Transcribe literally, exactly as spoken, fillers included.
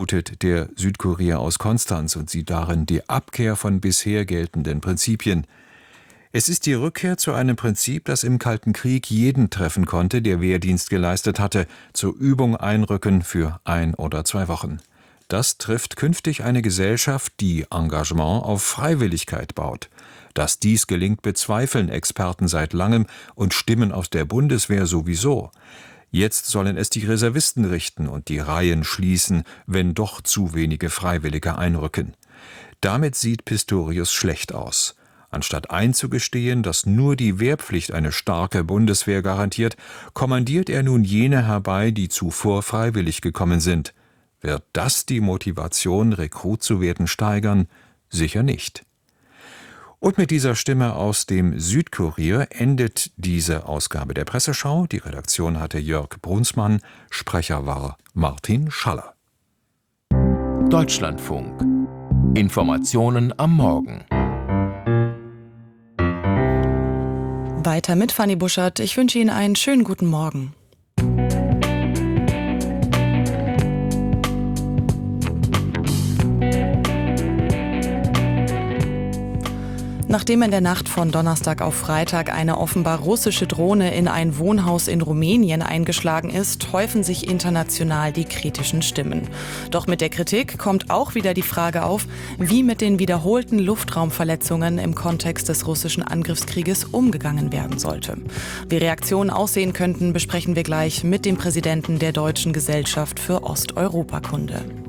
mutet der Südkurier aus Konstanz und sieht darin die Abkehr von bisher geltenden Prinzipien. Es ist die Rückkehr zu einem Prinzip, das im Kalten Krieg jeden treffen konnte, der Wehrdienst geleistet hatte, zur Übung einrücken für ein oder zwei Wochen. Das trifft künftig eine Gesellschaft, die Engagement auf Freiwilligkeit baut. Dass dies gelingt, bezweifeln Experten seit langem und Stimmen aus der Bundeswehr sowieso. Jetzt sollen es die Reservisten richten und die Reihen schließen, wenn doch zu wenige Freiwillige einrücken. Damit sieht Pistorius schlecht aus. Anstatt einzugestehen, dass nur die Wehrpflicht eine starke Bundeswehr garantiert, kommandiert er nun jene herbei, die zuvor freiwillig gekommen sind. Wird das die Motivation, Rekrut zu werden, steigern? Sicher nicht. Und mit dieser Stimme aus dem Südkurier endet diese Ausgabe der Presseschau. Die Redaktion hatte Jörg Brunsmann, Sprecher war Martin Schaller. Deutschlandfunk. Informationen am Morgen. Weiter mit Fanny Buschert. Ich wünsche Ihnen einen schönen guten Morgen. Nachdem in der Nacht von Donnerstag auf Freitag eine offenbar russische Drohne in ein Wohnhaus in Rumänien eingeschlagen ist, häufen sich international die kritischen Stimmen. Doch mit der Kritik kommt auch wieder die Frage auf, wie mit den wiederholten Luftraumverletzungen im Kontext des russischen Angriffskrieges umgegangen werden sollte. Wie Reaktionen aussehen könnten, besprechen wir gleich mit dem Präsidenten der Deutschen Gesellschaft für Osteuropakunde.